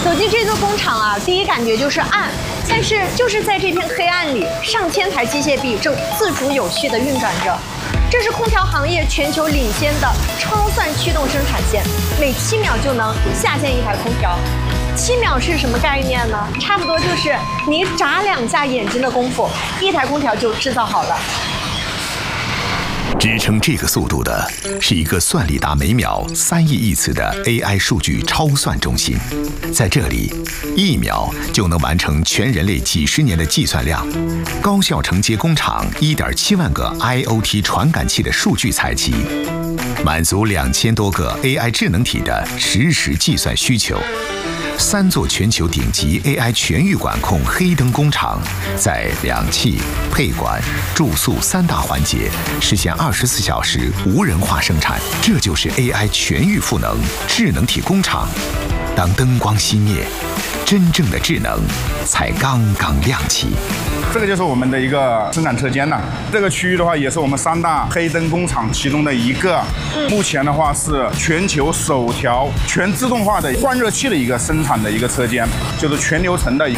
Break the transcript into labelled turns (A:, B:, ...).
A: 走进这座工厂啊，第一感觉就是暗，但是就是在这片黑暗里，上千台机械臂正自主有序地运转着。这是空调行业全球领先的超算驱动生产线，每7秒就能下线一台空调。7秒是什么概念呢？差不多就是你眨2下眼睛的功夫，一台空调就制造好了。
B: 支撑这个速度的是一个算力达每秒3亿亿次的 AI 数据超算中心，在这里，1秒就能完成全人类几十年的计算量，高效承接工厂1.7万个 IoT 传感器的数据采集，满足2000多个 AI 智能体的实时计算需求。3座全球顶级 AI 全域管控黑灯工厂，在两气、配管、住宿3大环节实现24小时无人化生产。这就是 AI 全域赋能智能体工厂。当灯光熄灭，真正的智能才刚刚亮起。
C: 这个就是我们的一个生产车间了。这个区域的话，也是我们3大黑灯工厂其中的一个。目前的话是全球首条全自动化的换热器的一个生产的一个车间，就是全流程的。